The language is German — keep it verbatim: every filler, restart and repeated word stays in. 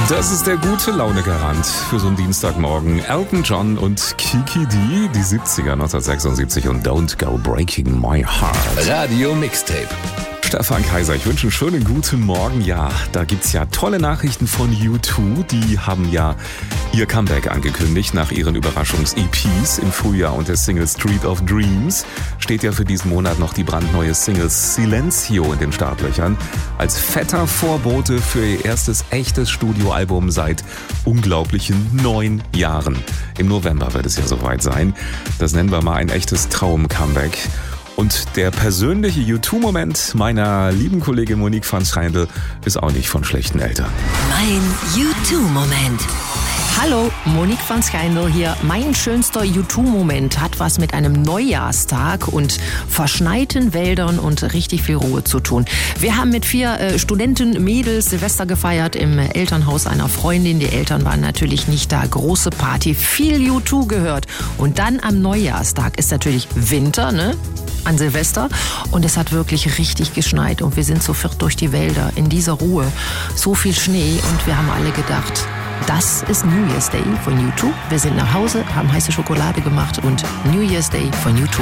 Das ist der gute Laune-Garant für so einen Dienstagmorgen. Elton John und Kiki D, die siebziger, neunzehnhundertsechsundsiebzig und Don't Go Breaking My Heart. Radio Mixtape. Stefan Kaiser, ich wünsche einen schönen guten Morgen. Ja, da gibt's ja tolle Nachrichten von U zwei. Die haben ja ihr Comeback angekündigt nach ihren Überraschungs-E Ps im Frühjahr und der Single Street of Dreams. Steht ja für diesen Monat noch die brandneue Single Silencio in den Startlöchern. Als fetter Vorbote für ihr erstes echtes Studioalbum seit unglaublichen neun Jahren. Im November wird es ja soweit sein. Das nennen wir mal ein echtes Traum-Comeback. Und der persönliche U zwei Moment meiner lieben Kollegin Monique van Schijndel ist auch nicht von schlechten Eltern. Mein U zwei Moment. Hallo, Monique van Schijndel hier. Mein schönster U zwei Moment hat was mit einem Neujahrstag und verschneiten Wäldern und richtig viel Ruhe zu tun. Wir haben mit vier äh, Studenten, Mädels Silvester gefeiert im Elternhaus einer Freundin. Die Eltern waren natürlich nicht da. Große Party, viel U zwei gehört. Und dann am Neujahrstag ist natürlich Winter, ne? An Silvester, und es hat wirklich richtig geschneit und wir sind so viert durch die Wälder in dieser Ruhe. So viel Schnee und wir haben alle gedacht, das ist New Year's Day von U zwei. Wir sind nach Hause, haben heiße Schokolade gemacht und New Year's Day von U zwei.